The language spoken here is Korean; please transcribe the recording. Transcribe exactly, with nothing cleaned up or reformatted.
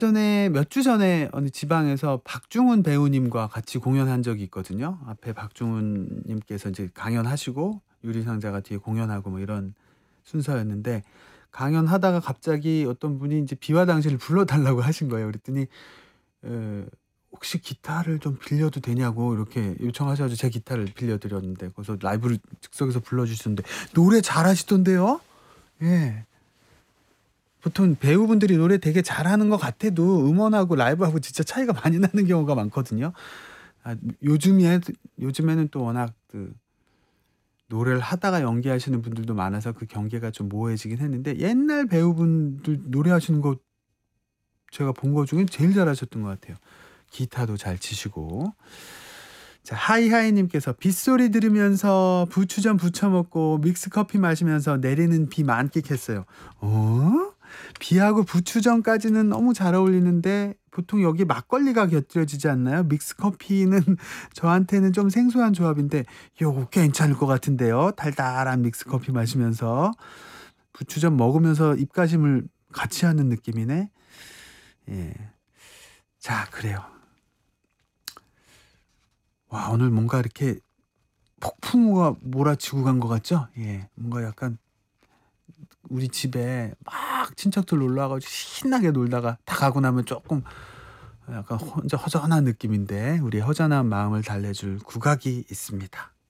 전에 몇 주 전에 어느 지방에서 박중훈 배우님과 같이 공연한 적이 있거든요. 앞에 박중훈 님께서 인제 강연하시고 유리상자가 뒤에 공연하고 뭐 이런 순서였는데 강연하다가 갑자기 어떤 분이 인제 비와 당신을 불러 달라고 하신 거예요. 그랬더니 에 "혹시 기타를 좀 빌려도 되냐."고 이렇게 요청하셔 가지고 제 기타를 빌려 드렸는데 거기서 라이브를 즉석에서 불러 주셨는데 노래 잘하시던데요. 예. 보통 배우분들이 노래 되게 잘하는 것 같아도 음원하고 라이브하고 진짜 차이가 많이 나는 경우가 많거든요. 아 요즘에 요즘에는 또 워낙 그 노래를 하다가 연기하시는 분들도 많아서 그 경계가 좀 모호해지긴 했는데 옛날 배우분들 노래하시는 거 제가 본 거 중에 제일 잘하셨던 것 같아요. 기타도 잘 치시고. 자 하이하이 님께서 "빗소리 들으면서 부추전 부쳐 먹고 믹스커피 마시면서 내리는 비 만끽했어요." 어? 비하고 부추전까지는 너무 잘 어울리는데 보통 여기 막걸리가 곁들여지지 않나요? 믹스커피는 저한테는 좀 생소한 조합인데 요거 괜찮을 것 같은데요. 달달한 믹스커피 마시면서 부추전 먹으면서 입가심을 같이 하는 느낌이네. 예. 자 그래요. 와 오늘 뭔가 이렇게 폭풍우가 몰아치고 간 것 같죠? 예. 뭔가 약간 우리 집에 막 친척들 놀러 와 가지고 신나게 놀다가 다 가고 나면 쪼끔 약간 혼자 허전한 느낌인데 우리의 허전한 마음을 달래줄 국악이 있습니다.